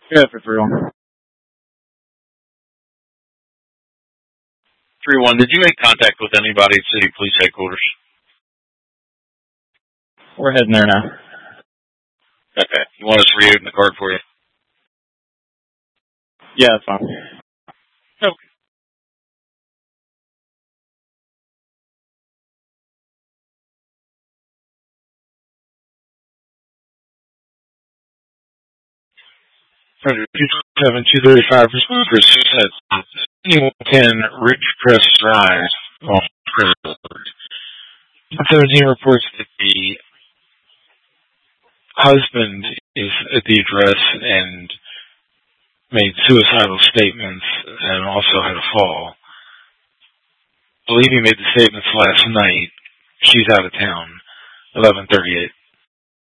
Yeah, for 3-1. 3-1. Did you make contact with anybody at City Police Headquarters? We're heading there now. Okay. You want us to reopen the card for you? Yeah, that's fine. Okay. Under 227-235 for 10 Ridgecrest Drive. 17 reports that the husband is at the address and made suicidal statements and also had a fall. I believe he made the statements last night. She's out of town. 11:38.